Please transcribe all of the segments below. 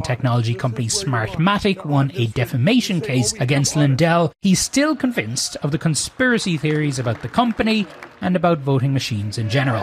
technology company Smartmatic won a defamation case against Lindell, he's still convinced of the conspiracy theories about the company and about voting machines in general.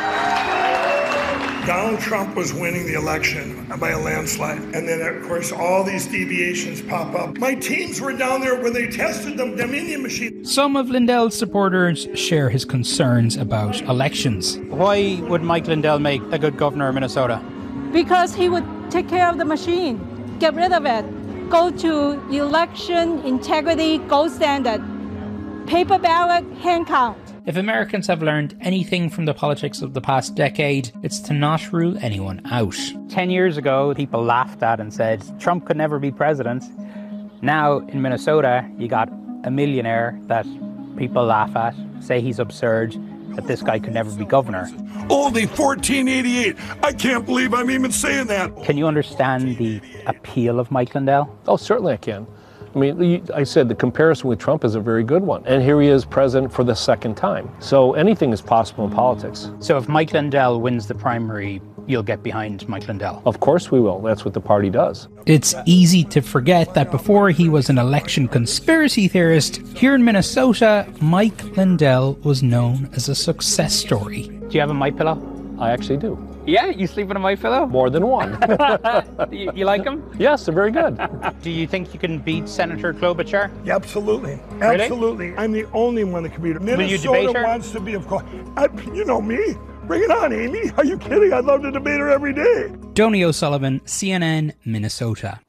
Donald Trump was winning the election by a landslide. And then, of course, all these deviations pop up. My teams were down there when they tested the Dominion machine. Some of Lindell's supporters share his concerns about elections. Why would Mike Lindell make a good governor of Minnesota? Because he would take care of the machine, get rid of it, go to election integrity gold standard, paper ballot, hand count. If Americans have learned anything from the politics of the past decade, it's to not rule anyone out. 10 years ago, people laughed at and said, Trump could never be president. Now, in Minnesota, you got a millionaire that people laugh at, say he's absurd, that this guy could never be governor. Only 1488. I can't believe I'm even saying that. Can you understand the appeal of Mike Lindell? Oh, certainly I can. I mean, I said the comparison with Trump is a very good one. And here he is president for the second time. So anything is possible in politics. So if Mike Lindell wins the primary, you'll get behind Mike Lindell? Of course we will. That's what the party does. It's easy to forget that before he was an election conspiracy theorist, here in Minnesota, Mike Lindell was known as a success story. Do you have a MyPillow? I actually do. Yeah, you sleep in a MyPillow? More than one. You like them? Yes, they're very good. Do you think you can beat Senator Klobuchar? Yeah, absolutely. Really? Absolutely. I'm the only one that can beat her. Will you debate her? Minnesota wants to be, of course. You know me. Bring it on, Amy. Are you kidding? I'd love to debate her every day. Donnie O'Sullivan, CNN, Minnesota.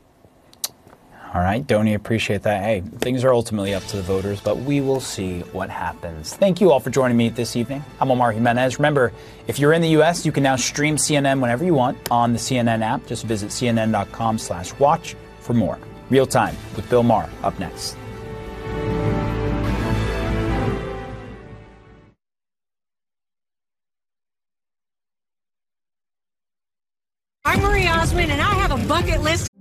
All right, Donnie, appreciate that. Hey, things are ultimately up to the voters, but we will see what happens. Thank you all for joining me this evening. I'm Omar Jimenez. Remember, if you're in the U.S., you can now stream CNN whenever you want on the CNN app. Just visit cnn.com/watch for more. Real Time with Bill Maher up next. I'm Marie Osmond, and I have a bucket list.